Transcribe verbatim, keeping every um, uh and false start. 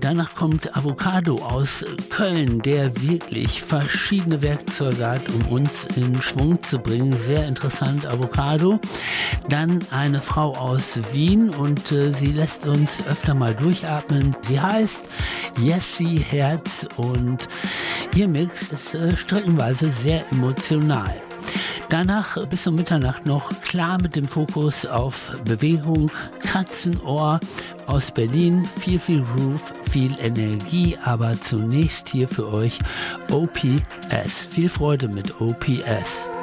Danach kommt Avocado aus Köln, der wirklich verschiedene Werkzeuge hat, um uns in Schwung zu bringen. Sehr interessant, Avocado. Dann eine Frau aus Wien und äh, sie lässt uns öfter mal durchatmen. Sie heißt Jessie Herz und ihr Mix ist äh, streckenweise sehr emotional. Danach bis um Mitternacht noch klar mit dem Fokus auf Bewegung, Katzenohr aus Berlin, viel, viel Groove, viel Energie, aber zunächst hier für euch O P S. Viel Freude mit O P S.